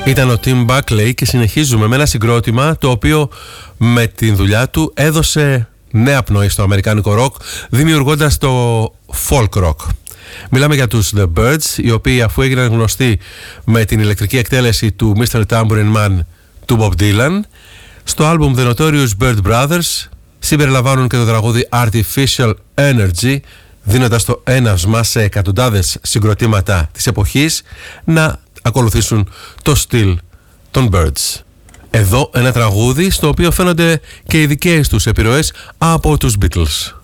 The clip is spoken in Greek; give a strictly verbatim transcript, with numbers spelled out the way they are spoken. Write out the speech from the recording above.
Ήταν ο Tim Buckley και συνεχίζουμε με ένα συγκρότημα το οποίο με την δουλειά του έδωσε νέα πνοή στο αμερικάνικο ροκ, δημιουργώντας το folk rock. Μιλάμε για τους The Byrds, οι οποίοι αφού έγιναν γνωστοί με την ηλεκτρική εκτέλεση του μίστερ Tambourine Man του Bob Dylan, στο άλμπουμ The Notorious Byrd Brothers συμπεριλαμβάνουν και το τραγούδι Artificial Energy, δίνοντας το έναυσμα σε εκατοντάδες συγκροτήματα της εποχής να ακολουθήσουν το στυλ των Byrds. Εδώ ένα τραγούδι στο οποίο φαίνονται και οι δικές τους επιρροές από τους Beatles.